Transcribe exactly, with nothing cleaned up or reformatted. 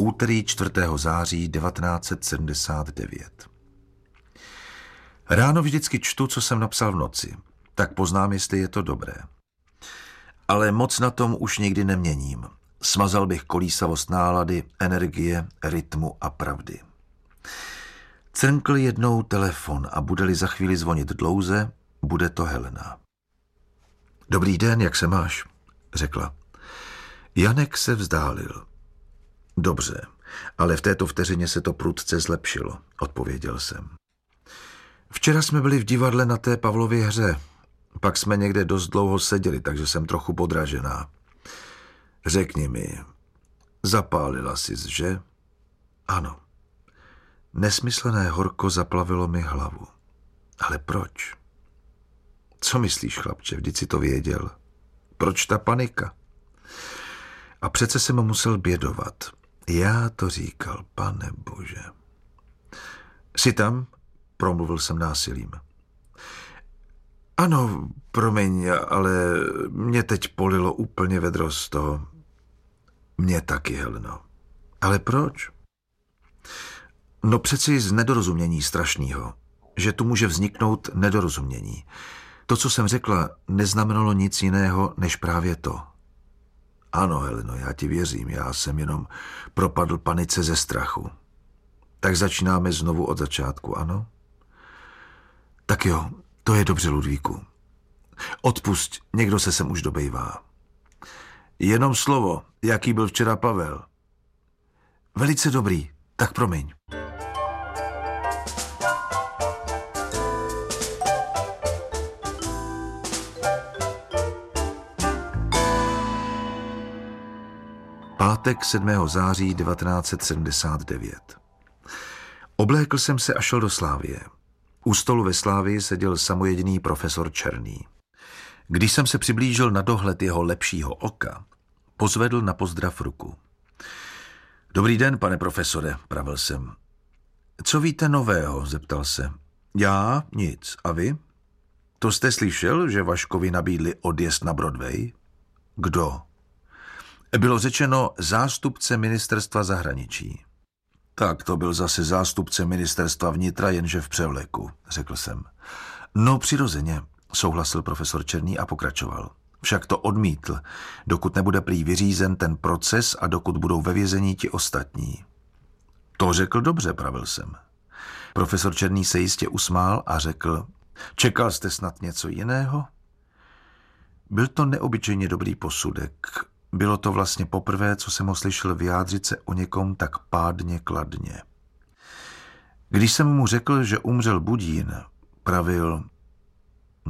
Úterý čtvrtého září devatenáct set sedmdesát devět. Ráno vždycky čtu, co jsem napsal v noci, tak poznám, jestli je to dobré. Ale moc na tom už nikdy neměním. Smazal bych kolísavost nálady, energie, rytmu a pravdy. Crnkl jednou telefon a bude-li za chvíli zvonit dlouze, bude to Helena. Dobrý den, jak se máš? Řekla. Janek se vzdálil. Dobře, ale v této vteřině se to prudce zlepšilo, odpověděl jsem. Včera jsme byli v divadle na té Pavlově hře. Pak jsme někde dost dlouho seděli, takže jsem trochu podražená. Řekni mi, zapálila sis, že? Ano. Nesmyslné horko zaplavilo mi hlavu. Ale proč? Co myslíš, chlapče, vždyť si to věděl. Proč ta panika? A přece jsem mu musel bědovat. Já to říkal, pane bože. Jsi tam? Promluvil jsem násilím. Ano, promiň, ale mě teď polilo úplně vedro z toho. Mě taky, Heleno. Ale proč? No přeci z nedorozumění strašného, že tu může vzniknout nedorozumění. To, co jsem řekla, neznamenalo nic jiného, než právě to. Ano, Heleno, já ti věřím, já jsem jenom propadl panice ze strachu. Tak začínáme znovu od začátku, ano? Tak jo, to je dobře, Ludvíku. Odpusť, někdo se sem už dobejvá. Jenom slovo, jaký byl včera Pavel. Velice dobrý, tak promiň. Pátek sedmého září devatenáct set sedmdesát devět. Oblékl jsem se a šel do Slávie. U stolu ve Slávii seděl samojediný profesor Černý. Když jsem se přiblížil na dohled jeho lepšího oka, pozvedl na pozdrav ruku. Dobrý den, pane profesore, pravil jsem. Co víte nového, zeptal se. Já? Nic. A vy? To jste slyšel, že Vaškovi nabídli odjezd na Broadway? Kdo? Bylo řečeno zástupce ministerstva zahraničí. Tak to byl zase zástupce ministerstva vnitra, jenže v převleku, řekl jsem. No přirozeně, souhlasil profesor Černý a pokračoval. Však to odmítl, dokud nebude prý vyřízen ten proces a dokud budou ve vězení ti ostatní. To řekl dobře, pravil jsem. Profesor Černý se jistě usmál a řekl, čekal jste snad něco jiného? Byl to neobyčejně dobrý posudek. Bylo to vlastně poprvé, co jsem ho slyšel vyjádřit se o někom tak pádně kladně. Když jsem mu řekl, že umřel Budín, pravil,